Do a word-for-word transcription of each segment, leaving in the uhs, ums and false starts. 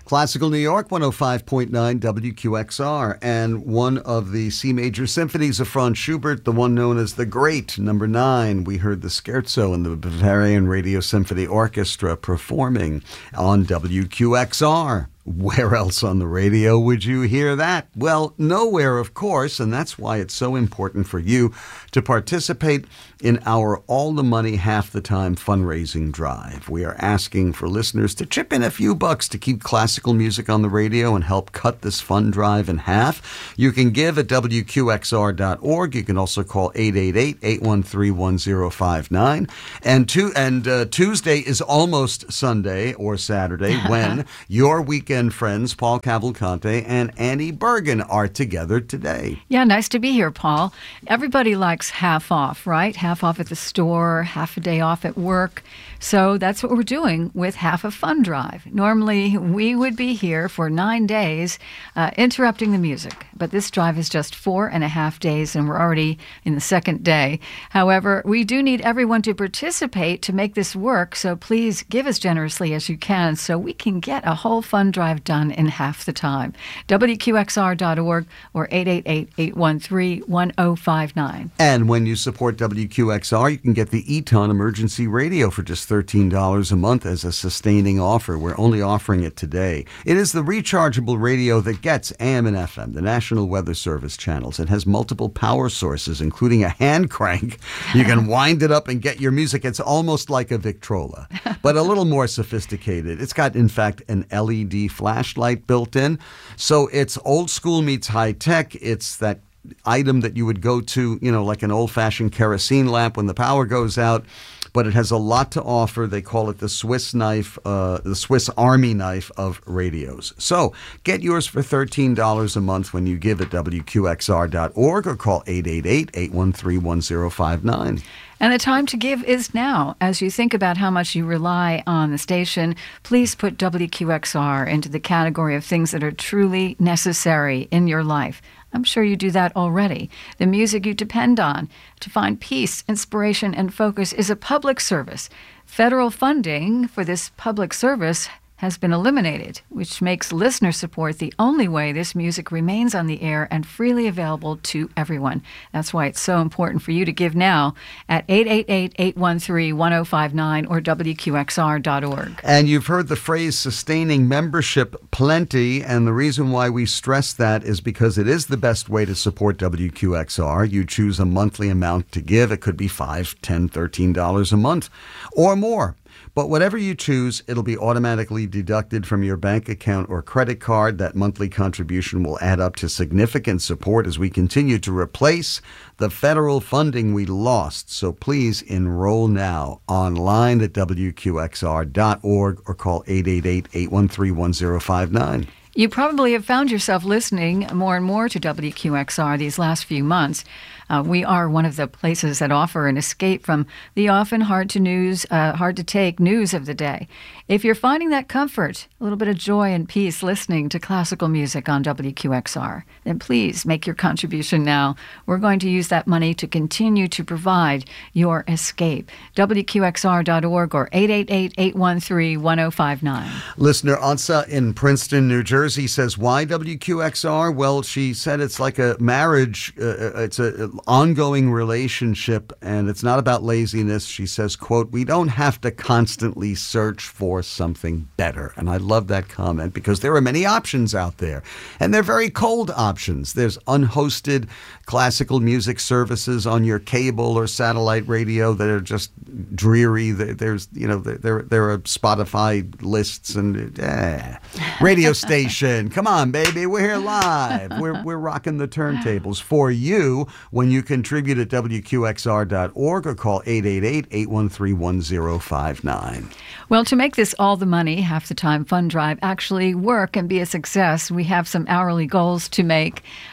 Classical New York, one oh five point nine W Q X R, and one of the C major symphonies of Franz Schubert, the one known as the Great, number nine. We heard the Scherzo and the Bavarian Radio Symphony Orchestra performing on W Q X R. Where else on the radio would you hear that? Well, nowhere, of course, and that's why it's so important for you to participate in our All the Money, Half the Time fundraising drive. We are asking for listeners to chip in a few bucks to keep classical music on the radio and help cut this fund drive in half. You can give at W Q X R dot org. You can also call eight eight eight, eight one three, one oh five nine. And, tu- and uh, Tuesday is almost Sunday or Saturday when your weekend friends Paul Cavalcante and Annie Bergen are together today. Yeah, nice to be here, Paul. Everybody likes half off, right? Half off at the store, half a day off at work. So that's what we're doing with Half a Fun Drive. Normally, we would be here for nine days uh, interrupting the music. But this drive is just four and a half days, and we're already in the second day. However, we do need everyone to participate to make this work, so please give as generously as you can so we can get a whole fun drive done in half the time. W Q X R dot org or eight eight eight, eight one three, one oh five nine. And when you support W Q X R, you can get the Eton Emergency Radio for just thirteen dollars a month as a sustaining offer. We're only offering it today. It is the rechargeable radio that gets A M and F M, the National Weather Service channels. It has multiple power sources, including a hand crank. You can wind it up and get your music. It's almost like a Victrola, but a little more sophisticated. It's got, in fact, an L E D flashlight built in. So it's old school meets high tech. It's that item that you would go to, you know, like an old-fashioned kerosene lamp when the power goes out. But it has a lot to offer. They call it the Swiss knife, uh, the Swiss Army knife of radios. So get yours for thirteen dollars a month when you give at W Q X R dot org or call eight eight eight, eight one three, one oh five nine. And the time to give is now. As you think about how much you rely on the station, please put W Q X R into the category of things that are truly necessary in your life. I'm sure you do that already. The music you depend on to find peace, inspiration, and focus is a public service. Federal funding for this public service has been eliminated, which makes listener support the only way this music remains on the air and freely available to everyone. That's why it's so important for you to give now at eight eight eight, eight one three, one oh five nine or W Q X R dot org. And you've heard the phrase sustaining membership plenty, and the reason why we stress that is because it is the best way to support W Q X R. You choose a monthly amount to give. It could be five dollars, ten dollars, thirteen dollars a month or more. But whatever you choose, it'll be automatically deducted from your bank account or credit card. That monthly contribution will add up to significant support as we continue to replace the federal funding we lost. So please enroll now online at W Q X R dot org or call eight eight eight, eight one three, one oh five nine. You probably have found yourself listening more and more to W Q X R these last few months. Uh, we are one of the places that offer an escape from the often hard to news, uh, hard to take news of the day. If you're finding that comfort, a little bit of joy and peace listening to classical music on W Q X R, then please make your contribution now. We're going to use that money to continue to provide your escape. W Q X R dot org or eight eight eight, eight one three, one oh five nine. Listener Ansa in Princeton, New Jersey says, why W Q X R? Well, she said it's like a marriage. Uh, it's an ongoing relationship, and it's not about laziness. She says, quote, we don't have to constantly search for something better. And I love that comment because there are many options out there, and they're very cold options. There's unhosted classical music services on your cable or satellite radio that are just dreary. There's, you know, there, there are Spotify lists and eh. radio station. Come on, baby. We're here live. We're, we're rocking the turntables for you when you contribute at W Q X R dot org or call eight eight eight, eight one three, one oh five nine. Well, to make this All the Money, Half the Time fund drive actually work and be a success, we have some hourly goals to make.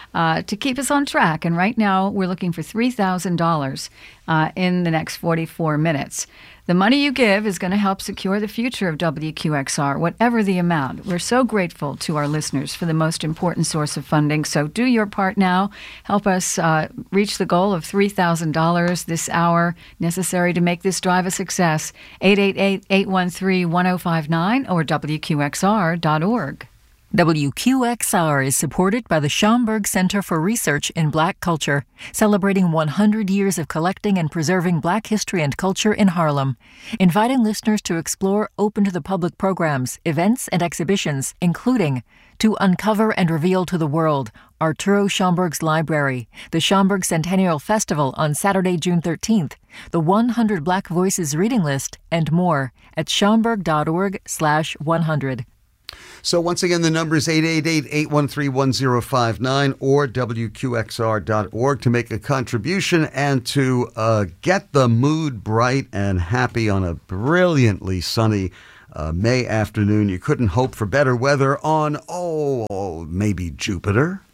uh, to keep us on track. And right now, we're looking for three thousand dollars uh, in the next forty-four minutes. The money you give is going to help secure the future of W Q X R, whatever the amount. We're so grateful to our listeners for the most important source of funding. So do your part now. Help us uh, reach the goal of three thousand dollars this hour necessary to make this drive a success. eight eight eight, eight one three, one oh five nine or W Q X R dot org. W Q X R is supported by the Schomburg Center for Research in Black Culture, celebrating one hundred years of collecting and preserving Black history and culture in Harlem, inviting listeners to explore open-to-the-public programs, events, and exhibitions, including To Uncover and Reveal to the World, Arturo Schomburg's Library, the Schomburg Centennial Festival on Saturday, June thirteenth, the one hundred Black Voices Reading List, and more at schomburg dot org slash one hundred. So once again, the number is eight eight eight, eight one three, one oh five nine or W Q X R dot org to make a contribution and to uh, get the mood bright and happy on a brilliantly sunny uh, May afternoon. You couldn't hope for better weather on, oh, maybe Jupiter.